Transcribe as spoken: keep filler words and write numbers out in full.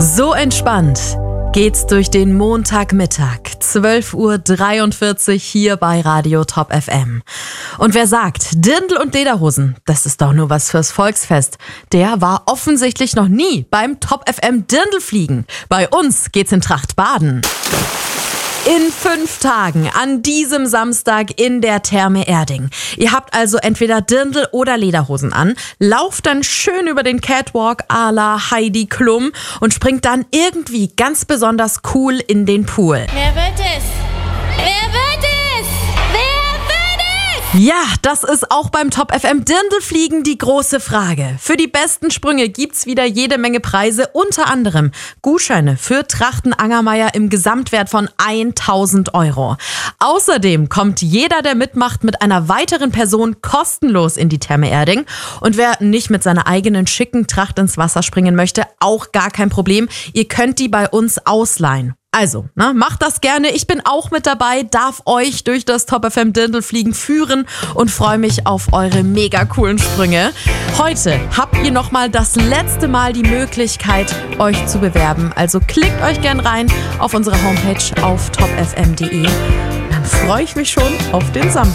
So entspannt geht's durch den Montagmittag, zwölf Uhr dreiundvierzig hier bei Radio Top F M. Und wer sagt, Dirndl und Lederhosen, das ist doch nur was fürs Volksfest, der war offensichtlich noch nie beim Top F M Dirndlfliegen. Bei uns geht's in Tracht baden. In fünf Tagen an diesem Samstag in der Therme Erding. Ihr habt also entweder Dirndl oder Lederhosen an, lauft dann schön über den Catwalk à la Heidi Klum und springt dann irgendwie ganz besonders cool in den Pool. Wer wird es? Wer wird es? Wer wird es? Ja, das ist auch beim Top F M Dirndlfliegen die große Frage. Für die besten Sprünge gibt's wieder jede Menge Preise, unter anderem Gutscheine für Trachten Angermeier im Gesamtwert von tausend Euro. Außerdem kommt jeder, der mitmacht, mit einer weiteren Person kostenlos in die Therme Erding. Und wer nicht mit seiner eigenen schicken Tracht ins Wasser springen möchte, auch gar kein Problem. Ihr könnt die bei uns ausleihen. Also, ne, macht das gerne. Ich bin auch mit dabei, darf euch durch das Top F M Dirndlfliegen führen und freue mich auf eure mega coolen Sprünge. Heute habt ihr nochmal das letzte Mal die Möglichkeit, euch zu bewerben. Also klickt euch gern rein auf unsere Homepage auf top f m punkt d e. Dann freue ich mich schon auf den Samstag.